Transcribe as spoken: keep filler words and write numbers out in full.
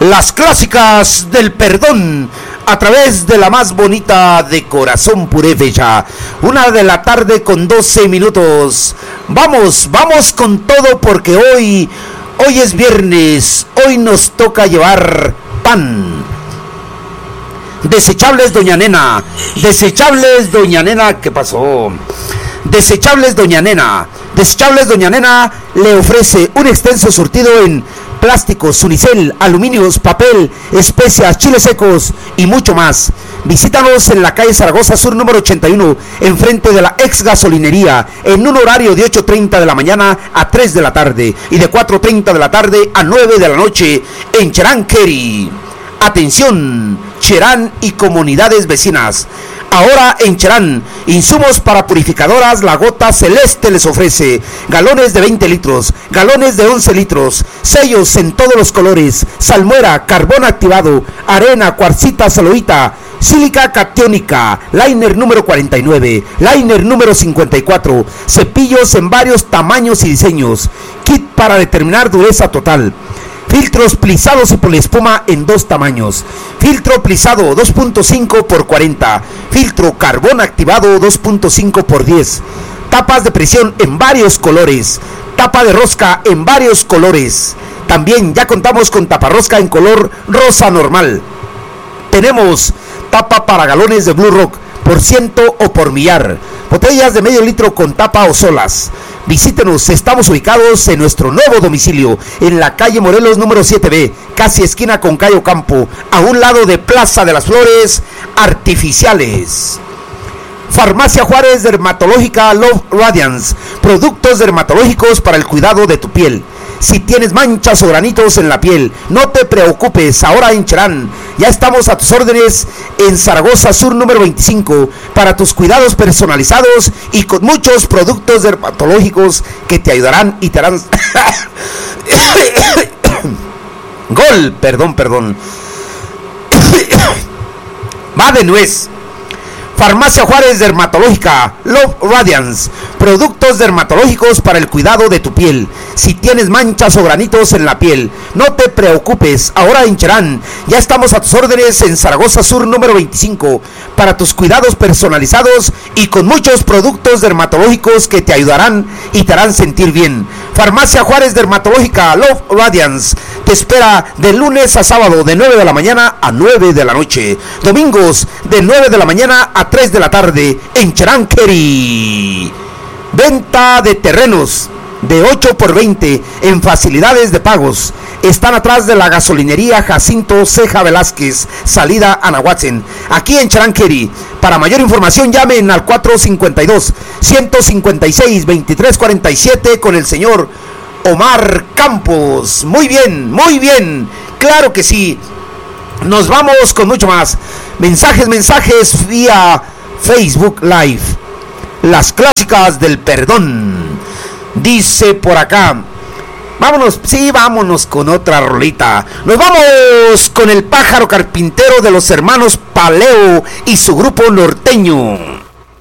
las clásicas del perdón a través de la más bonita de Corazón Purépecha. Una de la tarde con doce minutos. Vamos, vamos con todo porque hoy, hoy es viernes, hoy nos toca llevar pan. Desechables Doña Nena, Desechables Doña Nena, ¿qué pasó? Desechables Doña Nena, Desechables Doña Nena le ofrece un extenso surtido en plásticos, unicel, aluminios, papel, especias, chiles secos y mucho más. Visítanos en la calle Zaragoza Sur número ochenta y uno, enfrente de la ex gasolinería, en un horario de ocho treinta de la mañana a tres de la tarde y de cuatro treinta de la tarde a nueve de la noche en Cherán Query. Atención, Cherán y comunidades vecinas. Ahora en Cherán, insumos para purificadoras, La Gota Celeste les ofrece galones de veinte litros, galones de once litros, sellos en todos los colores, salmuera, carbón activado, arena, cuarcita, celuloita, sílica catiónica, liner número cuarenta y nueve, liner número cincuenta y cuatro, cepillos en varios tamaños y diseños, kit para determinar dureza total. Filtros plisados y poliespuma en dos tamaños. Filtro plisado dos punto cinco por cuarenta. Filtro carbón activado dos punto cinco por diez. Tapas de presión en varios colores. Tapa de rosca en varios colores. También ya contamos con taparrosca en color rosa normal. Tenemos tapa para galones de Blue Rock por ciento o por millar. Botellas de medio litro con tapa o solas. Visítenos, estamos ubicados en nuestro nuevo domicilio, en la calle Morelos número siete B, casi esquina con Cayo Campo, a un lado de Plaza de las Flores Artificiales. Farmacia Juárez Dermatológica Love Radiance, productos dermatológicos para el cuidado de tu piel. Si tienes manchas o granitos en la piel, no te preocupes, ahora en Cherán ya estamos a tus órdenes en Zaragoza Sur número veinticinco para tus cuidados personalizados y con muchos productos dermatológicos que te ayudarán y te harán gol, perdón, perdón. Va de nuez. Farmacia Juárez Dermatológica Love Radiance, productos dermatológicos para el cuidado de tu piel. Si tienes manchas o granitos en la piel, no te preocupes, ahora en Cherán ya estamos a tus órdenes en Zaragoza Sur número veinticinco para tus cuidados personalizados y con muchos productos dermatológicos que te ayudarán y te harán sentir bien. Farmacia Juárez Dermatológica Love Radiance te espera de lunes a sábado de nueve de la mañana a nueve de la noche, domingos de nueve de la mañana a tres de la tarde en Cherán Query. Venta de terrenos de ocho por veinte en facilidades de pagos. Están atrás de la gasolinería Jacinto Ceja Velázquez, salida a Nahuatzen, aquí en Cherán Query. Para mayor información llamen al cuatro cinco dos, uno cinco seis, veintitrés cuarenta y siete con el señor Omar Campos. Muy bien, muy bien, claro que sí. Nos vamos con mucho más. Mensajes, mensajes vía Facebook Live. Las clásicas del perdón. Dice por acá. Vámonos, sí, vámonos con otra rolita. Nos vamos con el Pájaro Carpintero de los hermanos Paleo y su grupo norteño.